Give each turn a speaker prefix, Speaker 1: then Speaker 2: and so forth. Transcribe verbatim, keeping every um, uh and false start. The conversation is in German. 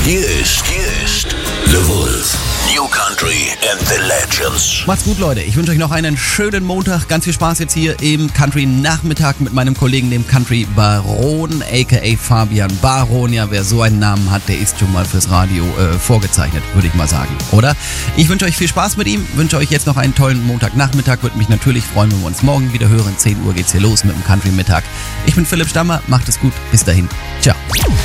Speaker 1: Hier ist, hier ist The Wolf. New Country and the Legends.
Speaker 2: Macht's gut, Leute. Ich wünsche euch noch einen schönen Montag. Ganz viel Spaß jetzt hier im Country-Nachmittag mit meinem Kollegen, dem Country-Baron, aka Fabian Baron. Ja, wer so einen Namen hat, der ist schon mal fürs Radio äh, vorgezeichnet, würde ich mal sagen, oder? Ich wünsche euch viel Spaß mit ihm, wünsche euch jetzt noch einen tollen Montagnachmittag. Würde mich natürlich freuen, wenn wir uns morgen wieder hören. zehn Uhr geht's hier los mit dem Country-Mittag. Ich bin Philipp Stammer, macht es gut. Bis dahin. Ciao.